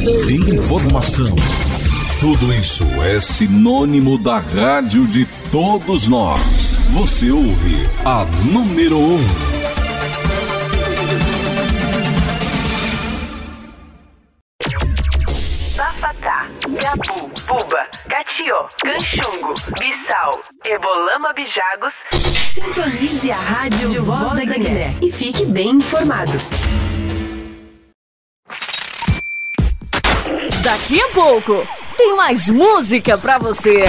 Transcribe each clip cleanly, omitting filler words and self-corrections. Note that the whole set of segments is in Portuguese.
informação. Tudo isso é sinônimo da rádio de todos nós. Você ouve a número 1. Bafatá, Gabu, Buba, Catió, Canchungo, Bissau, Ebolama, Bijagos. Sintonize a rádio Voz da Guiné e fique bem informado. Daqui a pouco tem mais música pra você.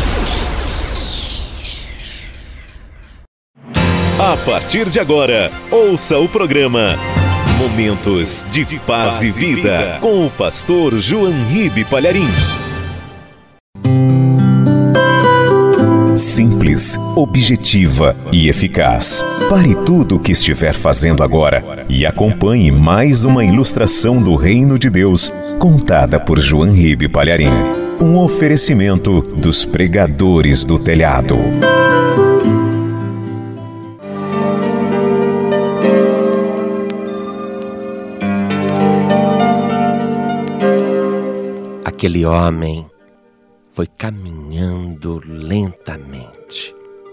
A partir de agora, ouça o programa Momentos de Paz e Vida com o pastor João Ribe Palharim. Simples, objetiva e eficaz. Pare tudo o que estiver fazendo agora e acompanhe mais uma ilustração do Reino de Deus, contada por João Ribe Palharim. Um oferecimento dos pregadores do telhado. Aquele homem foi caminhando lentamente.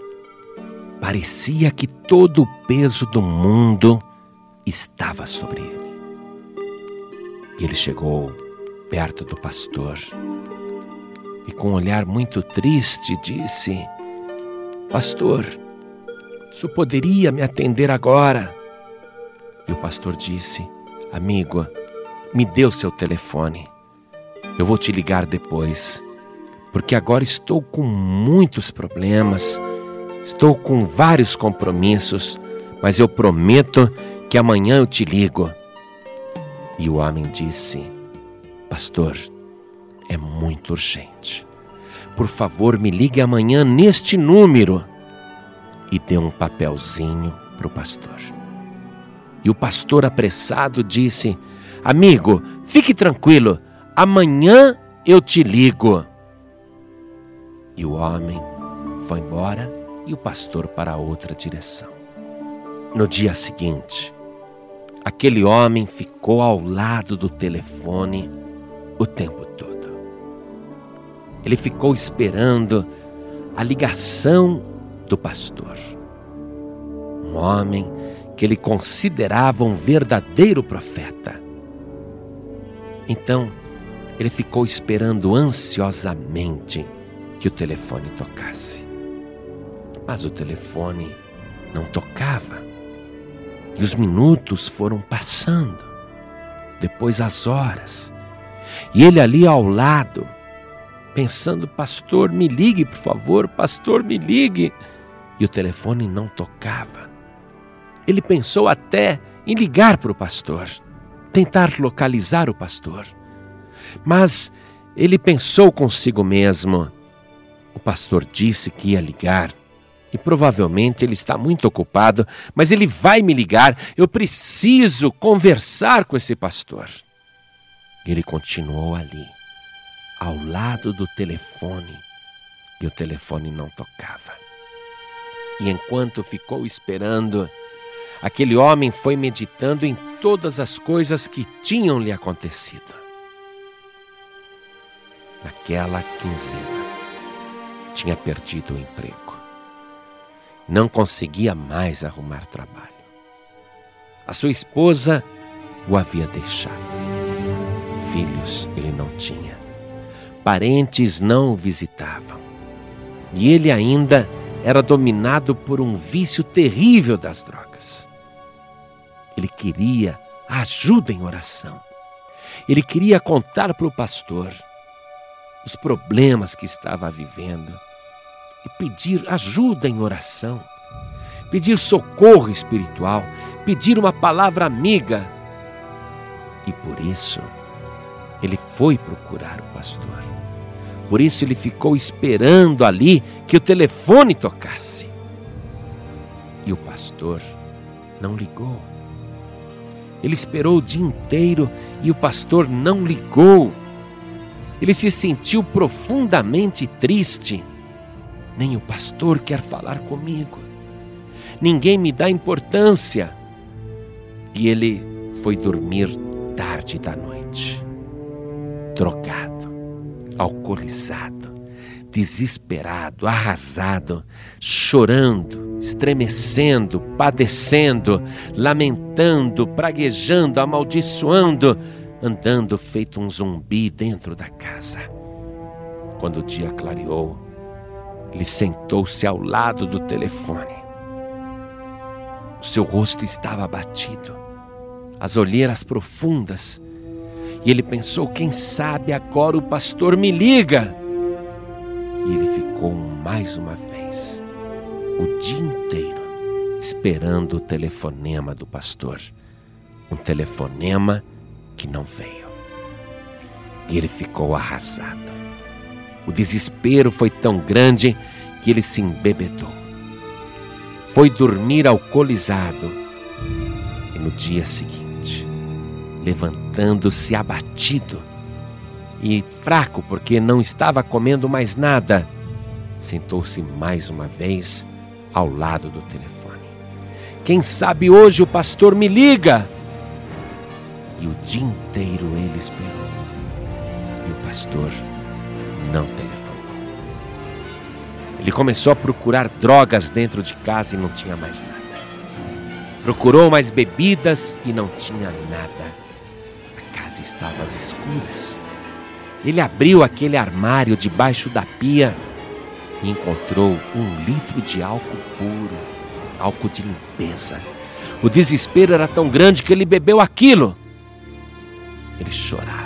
Parecia que todo o peso do mundo estava sobre ele. E ele chegou perto do pastor e, com um olhar muito triste, disse: Pastor, o senhor poderia me atender agora? E o pastor disse: Amigo, me dê o seu telefone. Eu vou te ligar depois, porque agora estou com muitos problemas, estou com vários compromissos, mas eu prometo que amanhã eu te ligo. E o homem disse: Pastor, é muito urgente. Por favor, me ligue amanhã neste número. E deu um papelzinho para o pastor. E o pastor, apressado, disse: Amigo, fique tranquilo, amanhã eu te ligo. E o homem foi embora e o pastor para outra direção. No dia seguinte, aquele homem ficou ao lado do telefone o tempo todo. Ele ficou esperando a ligação do pastor. Um homem que ele considerava um verdadeiro profeta. Então, ele ficou esperando ansiosamente que o telefone tocasse. Mas o telefone não tocava. E os minutos foram passando. Depois as horas. E ele ali ao lado, pensando: Pastor, me ligue, por favor, pastor, me ligue. E o telefone não tocava. Ele pensou até em ligar para o pastor, tentar localizar o pastor. Mas ele pensou consigo mesmo: o pastor disse que ia ligar e provavelmente ele está muito ocupado, mas ele vai me ligar, eu preciso conversar com esse pastor. Ele continuou ali, ao lado do telefone, e o telefone não tocava. E enquanto ficou esperando, aquele homem foi meditando em todas as coisas que tinham lhe acontecido. Naquela quinzena, tinha perdido o emprego. Não conseguia mais arrumar trabalho. A sua esposa o havia deixado. Filhos ele não tinha. Parentes não o visitavam. E ele ainda era dominado por um vício terrível das drogas. Ele queria ajuda em oração. Ele queria contar para o pastor os problemas que estava vivendo e pedir ajuda em oração, pedir socorro espiritual, pedir uma palavra amiga. E por isso ele foi procurar o pastor. Por isso ele ficou esperando ali que o telefone tocasse. E o pastor não ligou. Ele esperou o dia inteiro e o pastor não ligou. Ele se sentiu profundamente triste. Nem o pastor quer falar comigo. Ninguém me dá importância. E ele foi dormir tarde da noite. drogado, alcoolizado, desesperado, arrasado, chorando, estremecendo, padecendo, lamentando, praguejando, amaldiçoando, andando feito um zumbi dentro da casa. Quando o dia clareou, ele sentou-se ao lado do telefone. O seu rosto estava abatido, as olheiras profundas, e ele pensou: quem sabe agora o pastor me liga. E ele ficou mais uma vez, o dia inteiro, esperando o telefonema do pastor. Um telefonema que não veio. E ele ficou arrasado. O desespero foi tão grande que ele se embebedou. Foi dormir alcoolizado. E no dia seguinte, levantando-se abatido e fraco porque não estava comendo mais nada, sentou-se mais uma vez ao lado do telefone. Quem sabe hoje o pastor me liga? E o dia inteiro ele esperou. E o pastor não telefonou. Ele começou a procurar drogas dentro de casa e não tinha mais nada. Procurou mais bebidas e não tinha nada. A casa estava às escuras. Ele abriu aquele armário debaixo da pia e encontrou 1 litro de álcool puro, álcool de limpeza. O desespero era tão grande que ele bebeu aquilo. Ele chorava.